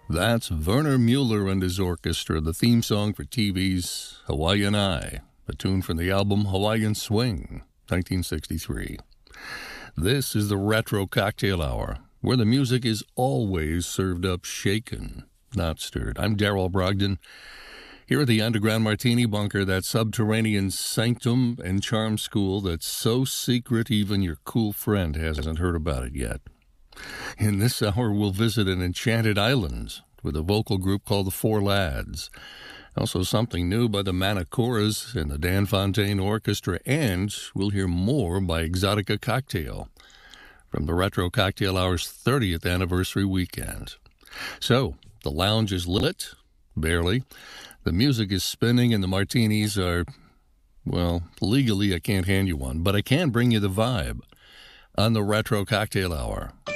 That's Werner Mueller and his orchestra, the theme song for TV's Hawaiian Eye, a tune from the album Hawaiian Swing, 1963. This is the Retro Cocktail Hour, where the music is always served up shaken, not stirred. I'm Darrell Brogdon, here at the Underground Martini Bunker, that subterranean sanctum and charm school that's so secret even your cool friend hasn't heard about it yet. In this hour, we'll visit an enchanted island with a vocal group called the Four Lads. Also something new by the Manicoras and the Dan Fontaine Orchestra, and we'll hear more by Exotica Cocktail from the Retro Cocktail Hour's 30th anniversary weekend. So, the lounge is lit, barely. The music is spinning and the martinis are, well, legally I can't hand you one, but I can bring you the vibe on the Retro Cocktail Hour.